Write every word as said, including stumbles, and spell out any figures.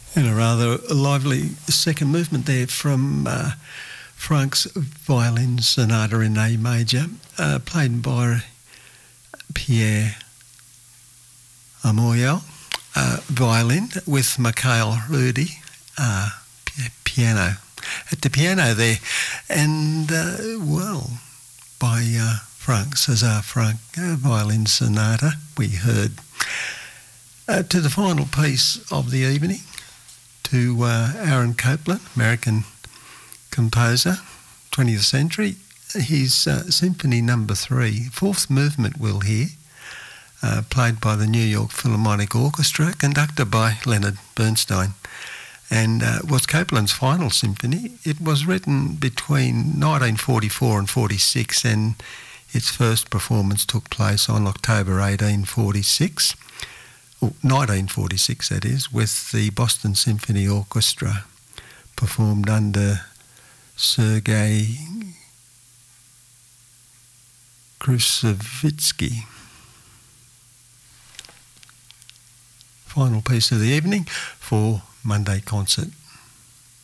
And a rather lively second movement there from uh, Franck's Violin Sonata in A major, uh, played by Pierre Amoyal, uh, violin, with Mikhail Rudy, uh, piano. At the piano there, and, uh, well, by uh, Franck, César Franck, uh, Violin Sonata, we heard. Uh, to the final piece of the evening, to uh, Aaron Copland, American composer, twentieth century, his uh, Symphony Number Three, fourth movement we'll hear, uh, played by the New York Philharmonic Orchestra, conducted by Leonard Bernstein, and uh, was Copland's final symphony. It was written between nineteen forty-four and forty-six, and its first performance took place on October eighteen forty-six. nineteen forty-six, that is, with the Boston Symphony Orchestra, performed under Sergei Krusevitsky. Final piece of the evening for Monday Concert.